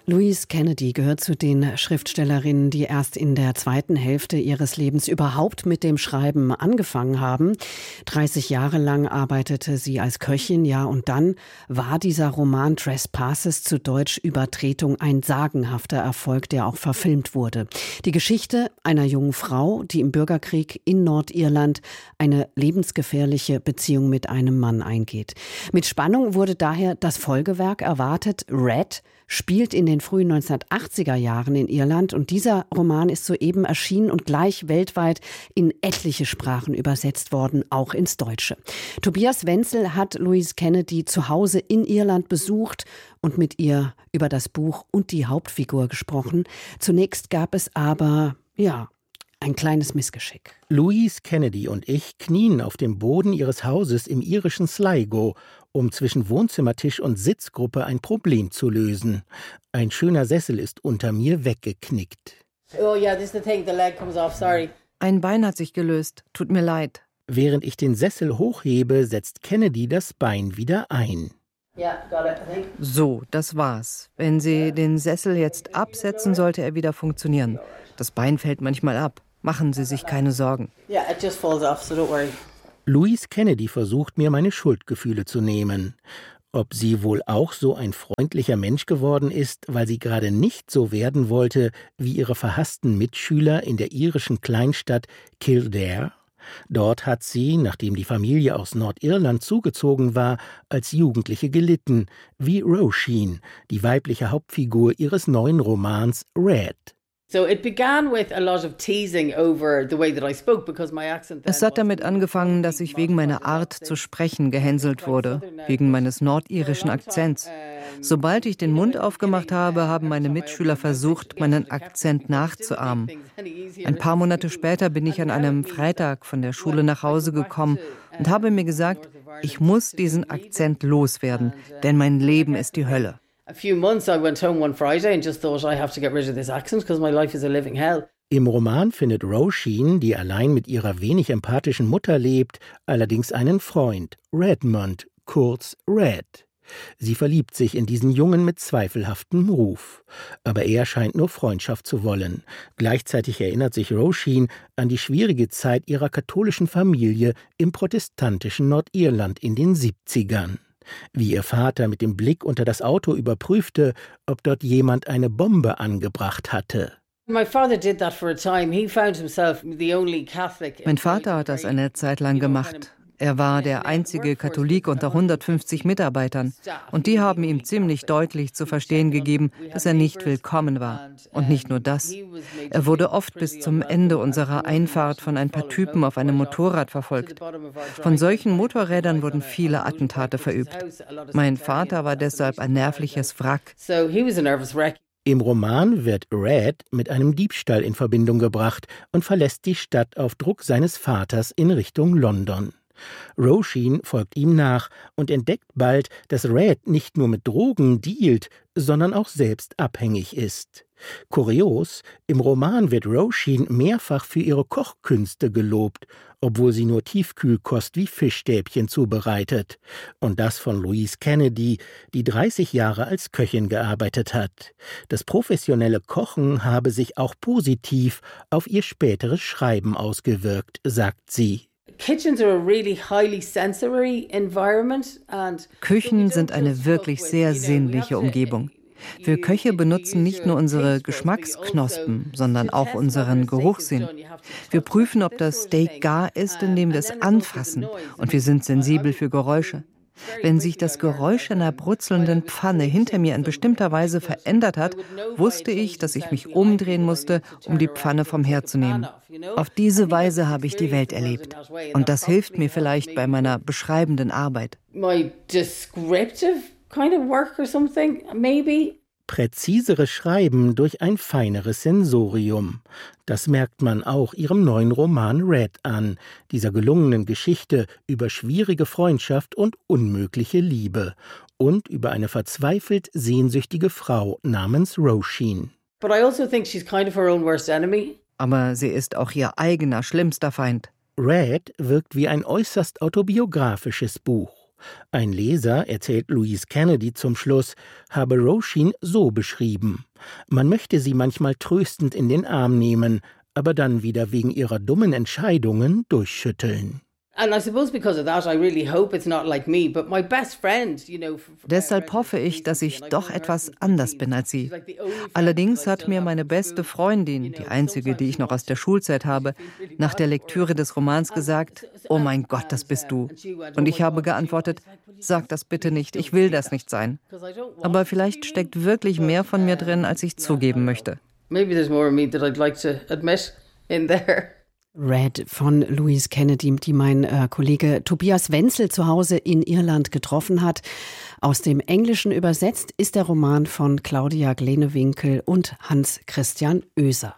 Louise Kennedy gehört zu den Schriftstellerinnen, die erst in der zweiten Hälfte ihres Lebens überhaupt mit dem Schreiben angefangen haben. 30 Jahre lang arbeitete sie als Köchin, ja, und dann war dieser Roman Trespasses, zu Deutsch Übertretung, ein sagenhafter Erfolg, der auch verfilmt wurde. Die Geschichte einer jungen Frau, die im Bürgerkrieg in Nordirland eine lebensgefährliche Beziehung mit einem Mann eingeht. Mit Spannung wurde daher das Folgewerk erwartet. Red spielt in den frühen 1980er Jahren in Irland und dieser Roman ist soeben erschienen und gleich weltweit in etliche Sprachen übersetzt worden, auch ins Deutsche. Tobias Wenzel hat Louise Kennedy zu Hause in Irland besucht und mit ihr über das Buch und die Hauptfigur gesprochen. Zunächst gab es aber, ein kleines Missgeschick. Louise Kennedy und ich knien auf dem Boden ihres Hauses im irischen Sligo, um zwischen Wohnzimmertisch und Sitzgruppe ein Problem zu lösen. Ein schöner Sessel ist unter mir weggeknickt. Oh yeah, this is the thing, the leg comes off, sorry. Ein Bein hat sich gelöst, tut mir leid. Während ich den Sessel hochhebe, setzt Kennedy das Bein wieder ein. Yeah, got it, I think. So, das war's. Wenn Sie den Sessel jetzt absetzen, sollte er wieder funktionieren. Das Bein fällt manchmal ab. Machen Sie sich keine Sorgen. Yeah, it just falls off, so don't worry. Louise Kennedy versucht mir meine Schuldgefühle zu nehmen. Ob sie wohl auch so ein freundlicher Mensch geworden ist, weil sie gerade nicht so werden wollte wie ihre verhassten Mitschüler in der irischen Kleinstadt Kildare? Dort hat sie, nachdem die Familie aus Nordirland zugezogen war, als Jugendliche gelitten, wie Roisin, die weibliche Hauptfigur ihres neuen Romans Red. Es hat damit angefangen, dass ich wegen meiner Art zu sprechen gehänselt wurde, wegen meines nordirischen Akzents. Sobald ich den Mund aufgemacht habe, haben meine Mitschüler versucht, meinen Akzent nachzuahmen. Ein paar Monate später bin ich an einem Freitag von der Schule nach Hause gekommen und habe mir gesagt, ich muss diesen Akzent loswerden, denn mein Leben ist die Hölle. A few months I went home one Friday and just thought I have to get rid of this accent because my life is a living hell. Im Roman findet Roisin, die allein mit ihrer wenig empathischen Mutter lebt, allerdings einen Freund, Redmond, kurz Red. Sie verliebt sich in diesen Jungen mit zweifelhaftem Ruf. Aber er scheint nur Freundschaft zu wollen. Gleichzeitig erinnert sich Roisin an die schwierige Zeit ihrer katholischen Familie im protestantischen Nordirland in den 70ern. Wie ihr Vater mit dem Blick unter das Auto überprüfte, ob dort jemand eine Bombe angebracht hatte. Mein Vater hat das eine Zeit lang gemacht. Er war der einzige Katholik unter 150 Mitarbeitern. Und die haben ihm ziemlich deutlich zu verstehen gegeben, dass er nicht willkommen war. Und nicht nur das. Er wurde oft bis zum Ende unserer Einfahrt von ein paar Typen auf einem Motorrad verfolgt. Von solchen Motorrädern wurden viele Attentate verübt. Mein Vater war deshalb ein nervliches Wrack. Im Roman wird Red mit einem Diebstahl in Verbindung gebracht und verlässt die Stadt auf Druck seines Vaters in Richtung London. Roisin folgt ihm nach und entdeckt bald, dass Red nicht nur mit Drogen dealt, sondern auch selbst abhängig ist. Kurios, im Roman wird Roisin mehrfach für ihre Kochkünste gelobt, obwohl sie nur Tiefkühlkost wie Fischstäbchen zubereitet. Und das von Louise Kennedy, die 30 Jahre als Köchin gearbeitet hat. Das professionelle Kochen habe sich auch positiv auf ihr späteres Schreiben ausgewirkt, sagt sie. Küchen sind eine wirklich sehr sinnliche Umgebung. Wir Köche benutzen nicht nur unsere Geschmacksknospen, sondern auch unseren Geruchssinn. Wir prüfen, ob das Steak gar ist, indem wir es anfassen, und wir sind sensibel für Geräusche. Wenn sich das Geräusch einer brutzelnden Pfanne hinter mir in bestimmter Weise verändert hat, wusste ich, dass ich mich umdrehen musste, um die Pfanne vom Herd zu nehmen. Auf diese Weise habe ich die Welt erlebt. Und das hilft mir vielleicht bei meiner beschreibenden Arbeit. Präziseres Schreiben durch ein feineres Sensorium. Das merkt man auch ihrem neuen Roman Red an, dieser gelungenen Geschichte über schwierige Freundschaft und unmögliche Liebe und über eine verzweifelt sehnsüchtige Frau namens Roisin. Aber sie ist auch ihr eigener schlimmster Feind. Red wirkt wie ein äußerst autobiografisches Buch. Ein Leser, erzählt Louise Kennedy zum Schluss, habe Róisín so beschrieben: Man möchte sie manchmal tröstend in den Arm nehmen, aber dann wieder wegen ihrer dummen Entscheidungen durchschütteln. Deshalb hoffe ich, dass ich doch etwas anders bin als sie. Allerdings hat mir meine beste Freundin, die einzige, die ich noch aus der Schulzeit habe, nach der Lektüre des Romans gesagt: Oh mein Gott, das bist du. Und ich habe geantwortet: Sag das bitte nicht, ich will das nicht sein. Aber vielleicht steckt wirklich mehr von mir drin, als ich zugeben möchte. Maybe there's more of me that I'd like to admit in there. Red von Louise Kennedy, die mein Kollege Tobias Wenzel zu Hause in Irland getroffen hat. Aus dem Englischen übersetzt ist der Roman von Claudia Glenewinkel und Hans Christian Oeser.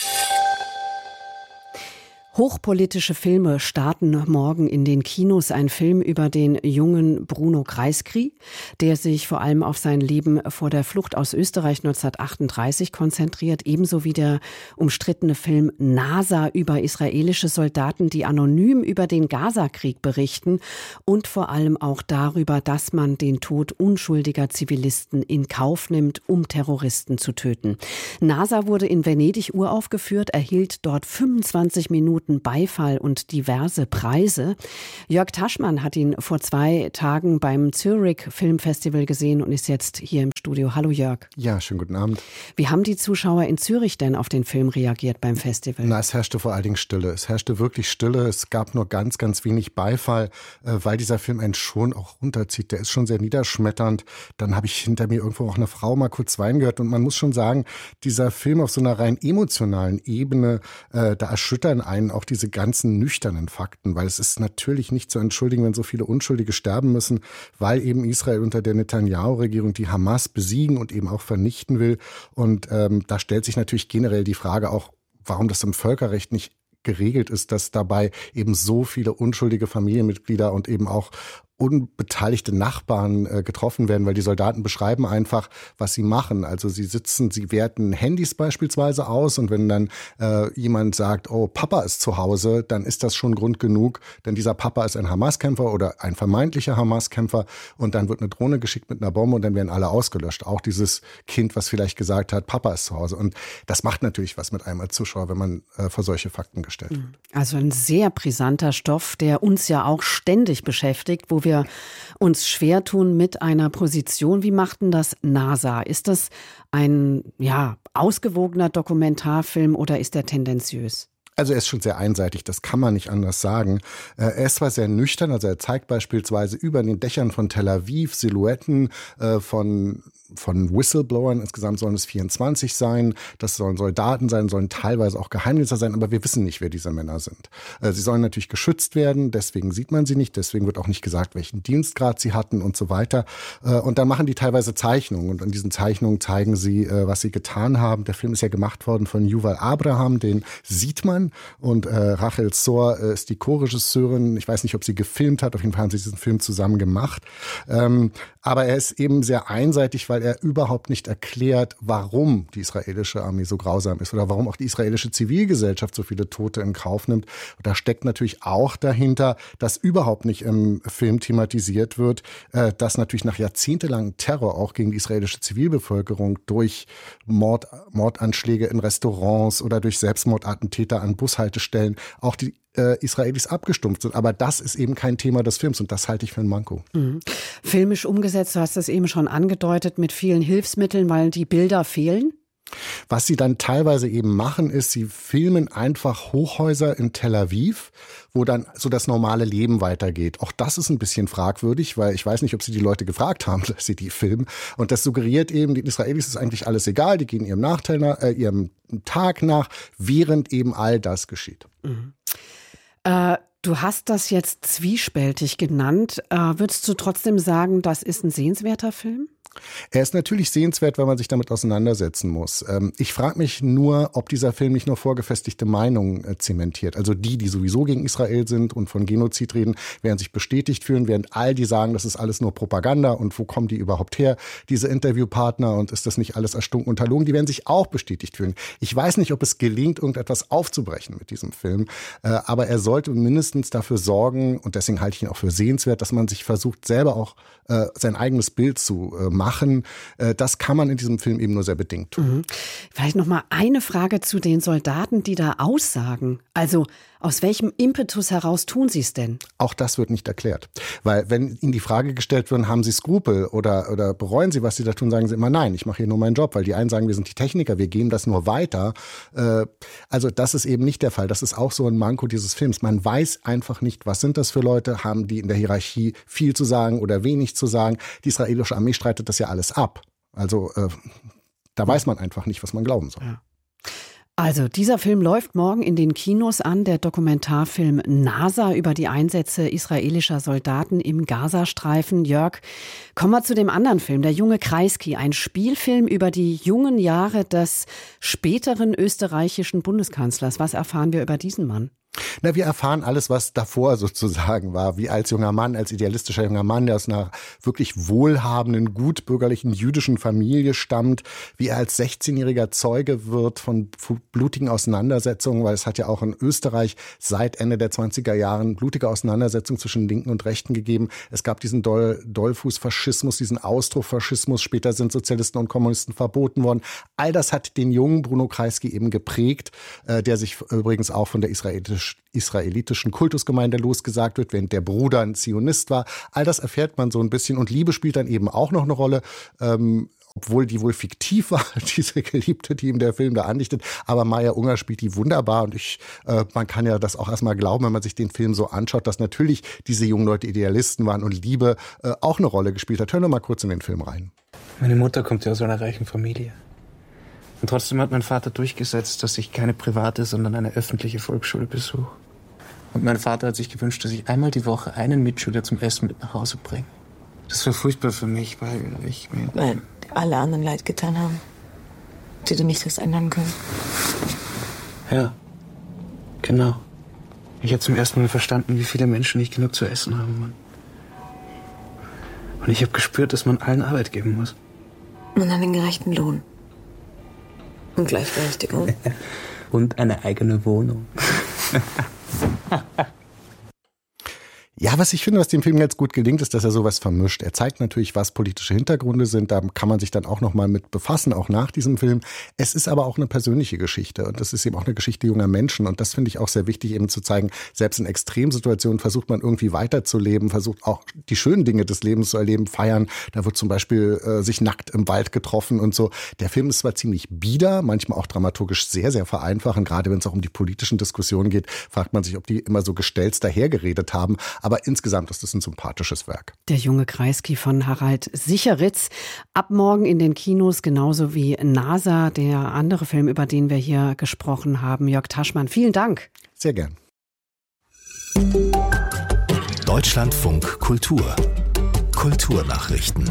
Hochpolitische Filme starten morgen in den Kinos. Ein Film über den jungen Bruno Kreisky, der sich vor allem auf sein Leben vor der Flucht aus Österreich 1938 konzentriert. Ebenso wie der umstrittene Film NASA über israelische Soldaten, die anonym über den Gaza-Krieg berichten und vor allem auch darüber, dass man den Tod unschuldiger Zivilisten in Kauf nimmt, um Terroristen zu töten. NASA wurde in Venedig uraufgeführt, erhielt dort 25 Minuten Beifall und diverse Preise. Jörg Taschmann hat ihn vor 2 Tagen beim Zurich Filmfestival gesehen und ist jetzt hier im Studio. Hallo Jörg. Ja, schönen guten Abend. Wie haben die Zuschauer in Zürich denn auf den Film reagiert beim Festival? Na, es herrschte vor allen Dingen Stille. Es herrschte wirklich Stille. Es gab nur ganz, ganz wenig Beifall, weil dieser Film einen schon auch runterzieht. Der ist schon sehr niederschmetternd. Dann habe ich hinter mir irgendwo auch eine Frau mal kurz weinen gehört. Und man muss schon sagen, dieser Film auf so einer rein emotionalen Ebene, da erschüttern einen auch diese ganzen nüchternen Fakten, weil es ist natürlich nicht zu entschuldigen, wenn so viele Unschuldige sterben müssen, weil eben Israel unter der Netanyahu-Regierung die Hamas besiegen und eben auch vernichten will. Und da stellt sich natürlich generell die Frage auch, warum das im Völkerrecht nicht geregelt ist, dass dabei eben so viele unschuldige Familienmitglieder und eben auch unbeteiligte Nachbarn getroffen werden, weil die Soldaten beschreiben einfach, was sie machen. Also sie werten Handys beispielsweise aus und wenn dann jemand sagt, oh, Papa ist zu Hause, dann ist das schon Grund genug, denn dieser Papa ist ein Hamas-Kämpfer oder ein vermeintlicher Hamas-Kämpfer und dann wird eine Drohne geschickt mit einer Bombe und dann werden alle ausgelöscht. Auch dieses Kind, was vielleicht gesagt hat, Papa ist zu Hause. Und das macht natürlich was mit einem als Zuschauer, wenn man vor solche Fakten gestellt wird. Also ein sehr brisanter Stoff, der uns ja auch ständig beschäftigt, wo wir uns schwer tun mit einer Position. Wie macht denn das NASA? Ist das ein ausgewogener Dokumentarfilm oder ist er tendenziös? Also er ist schon sehr einseitig, das kann man nicht anders sagen. Er ist zwar sehr nüchtern, also er zeigt beispielsweise über den Dächern von Tel Aviv Silhouetten von Whistleblowern, insgesamt sollen es 24 sein, das sollen Soldaten sein, sollen teilweise auch Geheimnisse sein, aber wir wissen nicht, wer diese Männer sind. Sie sollen natürlich geschützt werden, deswegen sieht man sie nicht, deswegen wird auch nicht gesagt, welchen Dienstgrad sie hatten und so weiter. Und dann machen die teilweise Zeichnungen und an diesen Zeichnungen zeigen sie, was sie getan haben. Der Film ist ja gemacht worden von Yuval Abraham, den sieht man, und Rachel Zohr ist die Co-Regisseurin. Ich weiß nicht, ob sie gefilmt hat, auf jeden Fall haben sie diesen Film zusammen gemacht. Aber er ist eben sehr einseitig, weil er überhaupt nicht erklärt, warum die israelische Armee so grausam ist oder warum auch die israelische Zivilgesellschaft so viele Tote in Kauf nimmt. Und da steckt natürlich auch dahinter, dass überhaupt nicht im Film thematisiert wird, dass natürlich nach jahrzehntelangem Terror auch gegen die israelische Zivilbevölkerung durch Mordanschläge in Restaurants oder durch Selbstmordattentäter an Bushaltestellen auch die Israelis abgestumpft sind. Aber das ist eben kein Thema des Films und das halte ich für ein Manko. Mhm. Filmisch umgesetzt, du hast das eben schon angedeutet, mit vielen Hilfsmitteln, weil die Bilder fehlen? Was sie dann teilweise eben machen, ist, sie filmen einfach Hochhäuser in Tel Aviv, wo dann so das normale Leben weitergeht. Auch das ist ein bisschen fragwürdig, weil ich weiß nicht, ob sie die Leute gefragt haben, dass sie die filmen. Und das suggeriert eben, den Israelis ist eigentlich alles egal, die gehen ihrem Tag nach, während eben all das geschieht. Mhm. Du hast das jetzt zwiespältig genannt. Würdest du trotzdem sagen, das ist ein sehenswerter Film? Er ist natürlich sehenswert, weil man sich damit auseinandersetzen muss. Ich frage mich nur, ob dieser Film nicht nur vorgefestigte Meinungen zementiert. Also die sowieso gegen Israel sind und von Genozid reden, werden sich bestätigt fühlen, während all die sagen, das ist alles nur Propaganda und wo kommen die überhaupt her, diese Interviewpartner, und ist das nicht alles erstunken und erlogen, die werden sich auch bestätigt fühlen. Ich weiß nicht, ob es gelingt, irgendetwas aufzubrechen mit diesem Film, aber er sollte mindestens dafür sorgen, und deswegen halte ich ihn auch für sehenswert, dass man sich versucht, selber auch sein eigenes Bild zu machen. Das kann man in diesem Film eben nur sehr bedingt tun. Vielleicht noch mal eine Frage zu den Soldaten, die da aussagen. Also aus welchem Impetus heraus tun sie es denn? Auch das wird nicht erklärt. Weil wenn ihnen die Frage gestellt wird, haben sie Skrupel oder bereuen sie, was sie da tun, sagen sie immer, nein, ich mache hier nur meinen Job. Weil die einen sagen, wir sind die Techniker, wir geben das nur weiter. Also das ist eben nicht der Fall. Das ist auch so ein Manko dieses Films. Man weiß einfach nicht, was sind das für Leute, haben die in der Hierarchie viel zu sagen oder wenig zu sagen. Die israelische Armee streitet das ja alles ab. Also da weiß man einfach nicht, was man glauben soll. Ja. Also dieser Film läuft morgen in den Kinos an, der Dokumentarfilm NASA über die Einsätze israelischer Soldaten im Gazastreifen. Jörg, kommen wir zu dem anderen Film, Der junge Kreisky, ein Spielfilm über die jungen Jahre des späteren österreichischen Bundeskanzlers. Was erfahren wir über diesen Mann? Na, wir erfahren alles, was davor sozusagen war, wie als junger Mann, als idealistischer junger Mann, der aus einer wirklich wohlhabenden, gutbürgerlichen jüdischen Familie stammt, wie er als 16-jähriger Zeuge wird von blutigen Auseinandersetzungen, weil es hat ja auch in Österreich seit Ende der 20er Jahren blutige Auseinandersetzungen zwischen Linken und Rechten gegeben. Es gab diesen Dollfuß-Faschismus, diesen Ausdruck-Faschismus, später sind Sozialisten und Kommunisten verboten worden. All das hat den jungen Bruno Kreisky eben geprägt, der sich übrigens auch von der israelitischen Kultusgemeinde losgesagt wird, während der Bruder ein Zionist war. All das erfährt man so ein bisschen, und Liebe spielt dann eben auch noch eine Rolle, obwohl die wohl fiktiv war, diese Geliebte, die ihm der Film da andichtet. Aber Maya Unger spielt die wunderbar, und man kann ja das auch erstmal glauben, wenn man sich den Film so anschaut, dass natürlich diese jungen Leute Idealisten waren und Liebe auch eine Rolle gespielt hat. Hören wir mal kurz in den Film rein. Meine Mutter kommt ja aus einer reichen Familie. Und trotzdem hat mein Vater durchgesetzt, dass ich keine private, sondern eine öffentliche Volksschule besuche. Und mein Vater hat sich gewünscht, dass ich einmal die Woche einen Mitschüler zum Essen mit nach Hause bringe. Das war furchtbar für mich, weil alle anderen leid getan haben, die du nicht hast ändern können. Ja, genau. Ich habe zum ersten Mal verstanden, wie viele Menschen nicht genug zu essen haben. Und ich habe gespürt, dass man allen Arbeit geben muss. Und einen gerechten Lohn. Und Gleichberechtigung. Und eine eigene Wohnung. Ja, was ich finde, was dem Film jetzt gut gelingt, ist, dass er sowas vermischt. Er zeigt natürlich, was politische Hintergründe sind. Da kann man sich dann auch noch mal mit befassen, auch nach diesem Film. Es ist aber auch eine persönliche Geschichte, und das ist eben auch eine Geschichte junger Menschen. Und das finde ich auch sehr wichtig, eben zu zeigen, selbst in Extremsituationen versucht man irgendwie weiterzuleben, versucht auch die schönen Dinge des Lebens zu erleben, feiern. Da wird zum Beispiel sich nackt im Wald getroffen und so. Der Film ist zwar ziemlich bieder, manchmal auch dramaturgisch sehr, sehr vereinfachend. Gerade wenn es auch um die politischen Diskussionen geht, fragt man sich, ob die immer so gestelzt dahergeredet haben. Aber insgesamt ist es ein sympathisches Werk. Der junge Kreisky von Harald Sicheritz. Ab morgen in den Kinos, genauso wie NASA, der andere Film, über den wir hier gesprochen haben. Jörg Taschmann, vielen Dank. Sehr gern. Deutschlandfunk Kultur. Kulturnachrichten.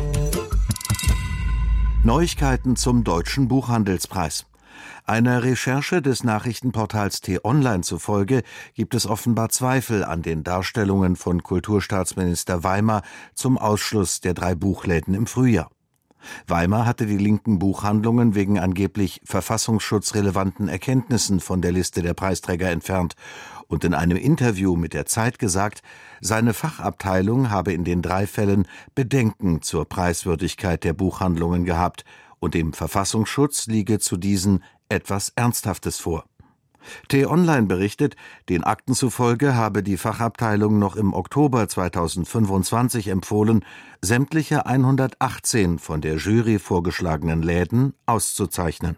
Neuigkeiten zum Deutschen Buchhandelspreis. Einer Recherche des Nachrichtenportals T-Online zufolge gibt es offenbar Zweifel an den Darstellungen von Kulturstaatsminister Weimer zum Ausschluss der 3 Buchläden im Frühjahr. Weimer hatte die linken Buchhandlungen wegen angeblich verfassungsschutzrelevanten Erkenntnissen von der Liste der Preisträger entfernt und in einem Interview mit der Zeit gesagt, seine Fachabteilung habe in den 3 Fällen Bedenken zur Preiswürdigkeit der Buchhandlungen gehabt und dem Verfassungsschutz liege zu diesen etwas Ernsthaftes vor. T-Online berichtet, den Akten zufolge habe die Fachabteilung noch im Oktober 2025 empfohlen, sämtliche 118 von der Jury vorgeschlagenen Läden auszuzeichnen.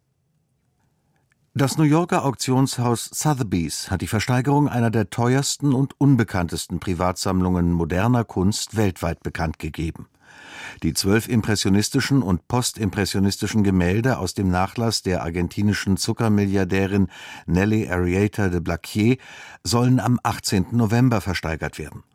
Das New Yorker Auktionshaus Sotheby's hat die Versteigerung einer der teuersten und unbekanntesten Privatsammlungen moderner Kunst weltweit bekannt gegeben. Die 12 impressionistischen und postimpressionistischen Gemälde aus dem Nachlass der argentinischen Zuckermilliardärin Nelly Arrieta de Blaquier sollen am 18. November versteigert werden.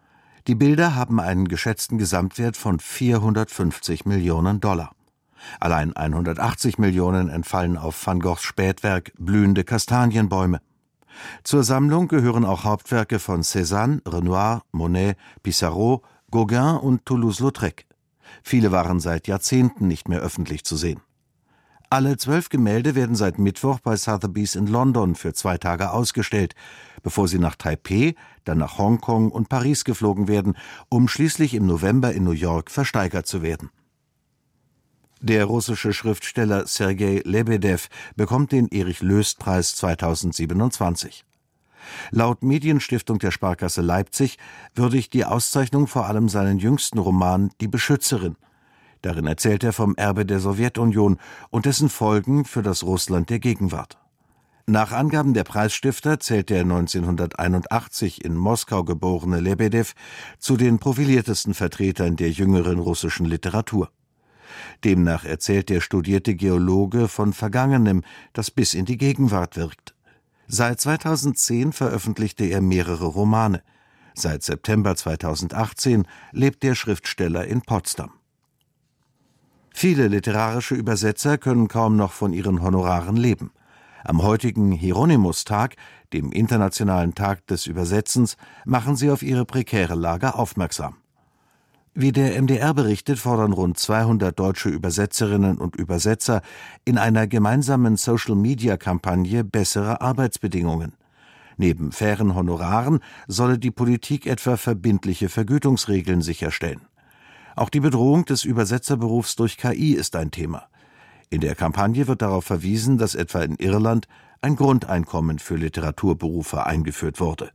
Die Bilder haben einen geschätzten Gesamtwert von 450 Millionen $. Allein 180 Millionen entfallen auf Van Goghs Spätwerk Blühende Kastanienbäume. Zur Sammlung gehören auch Hauptwerke von Cézanne, Renoir, Monet, Pissarro, Gauguin und Toulouse-Lautrec. Viele waren seit Jahrzehnten nicht mehr öffentlich zu sehen. Alle 12 Gemälde werden seit Mittwoch bei Sotheby's in London für 2 Tage ausgestellt, bevor sie nach Taipeh, dann nach Hongkong und Paris geflogen werden, um schließlich im November in New York versteigert zu werden. Der russische Schriftsteller Sergei Lebedew bekommt den Erich-Löst-Preis 2027. Laut Medienstiftung der Sparkasse Leipzig würdigt die Auszeichnung vor allem seinen jüngsten Roman Die Beschützerin. Darin erzählt er vom Erbe der Sowjetunion und dessen Folgen für das Russland der Gegenwart. Nach Angaben der Preisstifter zählt der 1981 in Moskau geborene Lebedew zu den profiliertesten Vertretern der jüngeren russischen Literatur. Demnach erzählt der studierte Geologe von Vergangenem, das bis in die Gegenwart wirkt. Seit 2010 veröffentlichte er mehrere Romane. Seit September 2018 lebt der Schriftsteller in Potsdam. Viele literarische Übersetzer können kaum noch von ihren Honoraren leben. Am heutigen Hieronymus-Tag, dem Internationalen Tag des Übersetzens, machen sie auf ihre prekäre Lage aufmerksam. Wie der MDR berichtet, fordern rund 200 deutsche Übersetzerinnen und Übersetzer in einer gemeinsamen Social-Media-Kampagne bessere Arbeitsbedingungen. Neben fairen Honoraren solle die Politik etwa verbindliche Vergütungsregeln sicherstellen. Auch die Bedrohung des Übersetzerberufs durch KI ist ein Thema. In der Kampagne wird darauf verwiesen, dass etwa in Irland ein Grundeinkommen für Literaturberufe eingeführt wurde.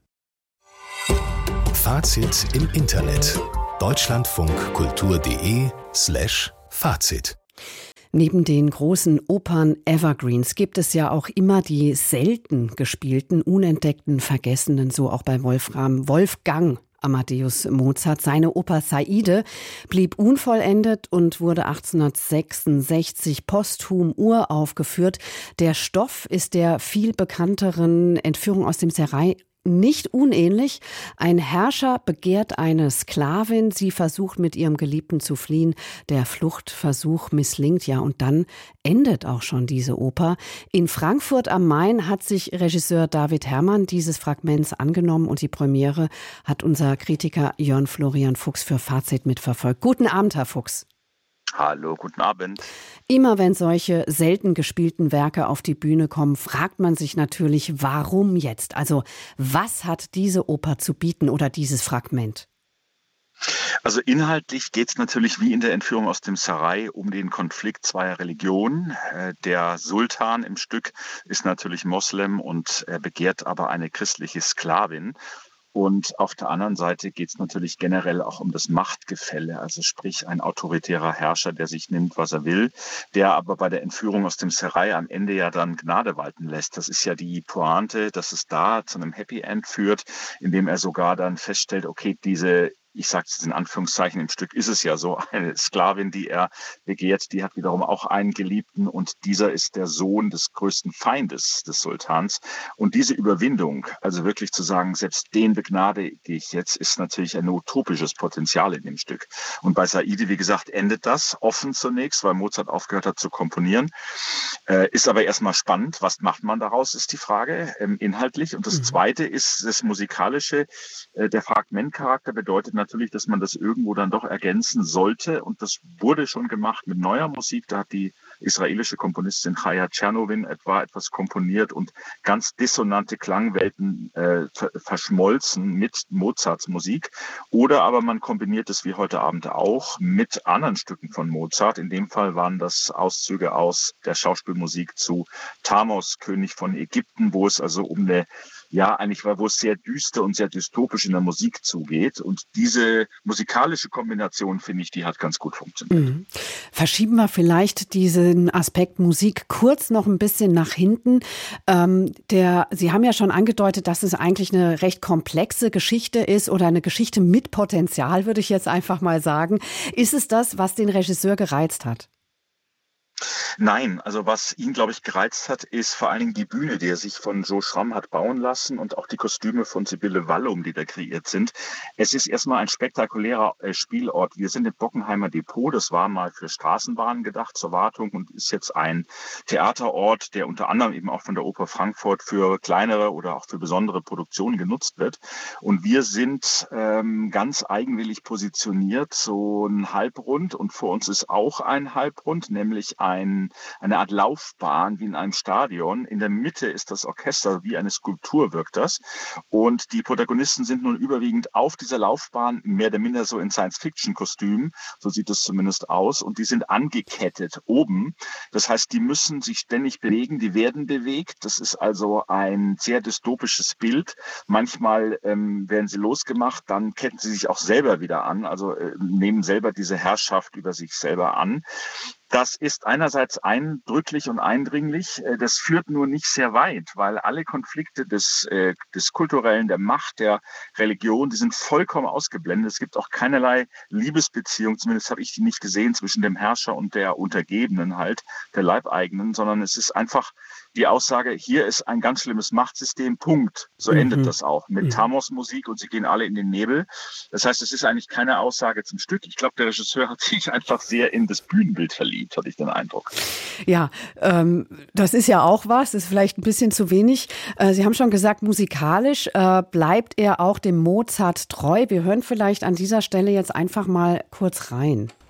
Fazit im Internet. deutschlandfunkkultur.de/Fazit. Neben den großen Opern-Evergreens gibt es ja auch immer die selten gespielten, unentdeckten, vergessenen, so auch bei Wolfgang Amadeus Mozart. Seine Oper Saide blieb unvollendet und wurde 1866 posthum uraufgeführt. Der Stoff ist der viel bekannteren Entführung aus dem Serail nicht unähnlich. Ein Herrscher begehrt eine Sklavin, sie versucht mit ihrem Geliebten zu fliehen. Der Fluchtversuch misslingt, ja, und dann endet auch schon diese Oper. In Frankfurt am Main hat sich Regisseur David Herrmann dieses Fragments angenommen und die Premiere hat unser Kritiker Jörn Florian Fuchs für Fazit mitverfolgt. Guten Abend, Herr Fuchs. Hallo, guten Abend. Immer wenn solche selten gespielten Werke auf die Bühne kommen, fragt man sich natürlich, warum jetzt? Also, was hat diese Oper zu bieten oder dieses Fragment? Also inhaltlich geht es natürlich wie in der Entführung aus dem Serail um den Konflikt zweier Religionen. Der Sultan im Stück ist natürlich Moslem und er begehrt aber eine christliche Sklavin. Und auf der anderen Seite geht es natürlich generell auch um das Machtgefälle, also sprich ein autoritärer Herrscher, der sich nimmt, was er will, der aber bei der Entführung aus dem Serail am Ende ja dann Gnade walten lässt. Das ist ja die Pointe, dass es da zu einem Happy End führt, indem er sogar dann feststellt, okay, diese, ich sage es in Anführungszeichen, im Stück ist es ja so, eine Sklavin, die er begehrt, die hat wiederum auch einen Geliebten und dieser ist der Sohn des größten Feindes des Sultans. Und diese Überwindung, also wirklich zu sagen, selbst den begnadige ich jetzt, ist natürlich ein utopisches Potenzial in dem Stück. Und bei Saide, wie gesagt, endet das offen zunächst, weil Mozart aufgehört hat zu komponieren. Ist aber erstmal spannend. Was macht man daraus, ist die Frage, inhaltlich. Und das Zweite ist das Musikalische. Der Fragmentcharakter bedeutet natürlich, dass man das irgendwo dann doch ergänzen sollte. Und das wurde schon gemacht mit neuer Musik. Da hat die israelische Komponistin Chaya Tschernowin etwas komponiert und ganz dissonante Klangwelten verschmolzen mit Mozarts Musik. Oder aber man kombiniert es wie heute Abend auch mit anderen Stücken von Mozart. In dem Fall waren das Auszüge aus der Schauspielmusik zu Thamos, König von Ägypten, wo es also um eine, ja, eigentlich war, wo es sehr düster und sehr dystopisch in der Musik zugeht. Und diese musikalische Kombination, finde ich, die hat ganz gut funktioniert. Verschieben wir vielleicht diesen Aspekt Musik kurz noch ein bisschen nach hinten. Sie haben ja schon angedeutet, dass es eigentlich eine recht komplexe Geschichte ist oder eine Geschichte mit Potenzial, würde ich jetzt einfach mal sagen. Ist es das, was den Regisseur gereizt hat? Nein, also was ihn, glaube ich, gereizt hat, ist vor allen Dingen die Bühne, die er sich von Joe Schramm hat bauen lassen und auch die Kostüme von Sibylle Wallum, die da kreiert sind. Es ist erstmal ein spektakulärer Spielort. Wir sind im Bockenheimer Depot, das war mal für Straßenbahnen gedacht zur Wartung und ist jetzt ein Theaterort, der unter anderem eben auch von der Oper Frankfurt für kleinere oder auch für besondere Produktionen genutzt wird. Und wir sind ganz eigenwillig positioniert, so ein Halbrund, und vor uns ist auch ein Halbrund, nämlich eine Art Laufbahn wie in einem Stadion. In der Mitte ist das Orchester, wie eine Skulptur wirkt das. Und die Protagonisten sind nun überwiegend auf dieser Laufbahn, mehr oder minder so in Science-Fiction-Kostümen, so sieht es zumindest aus, und die sind angekettet oben. Das heißt, die müssen sich ständig bewegen, die werden bewegt. Das ist also ein sehr dystopisches Bild. Manchmal werden sie losgemacht, dann ketten sie sich auch selber wieder an, also nehmen selber diese Herrschaft über sich selber an. Das ist einerseits eindrücklich und eindringlich. Das führt nur nicht sehr weit, weil alle Konflikte des Kulturellen, der Macht, der Religion, die sind vollkommen ausgeblendet. Es gibt auch keinerlei Liebesbeziehung, zumindest habe ich die nicht gesehen, zwischen dem Herrscher und der Untergebenen halt, der Leibeigenen, sondern es ist einfach die Aussage, hier ist ein ganz schlimmes Machtsystem, Punkt. So endet das auch mit Thamos-Musik und sie gehen alle in den Nebel. Das heißt, es ist eigentlich keine Aussage zum Stück. Ich glaube, der Regisseur hat sich einfach sehr in das Bühnenbild verliebt, hatte ich den Eindruck. Ja, das ist ja auch was, das ist vielleicht ein bisschen zu wenig. Sie haben schon gesagt, musikalisch bleibt er auch dem Mozart treu. Wir hören vielleicht an dieser Stelle jetzt einfach mal kurz rein.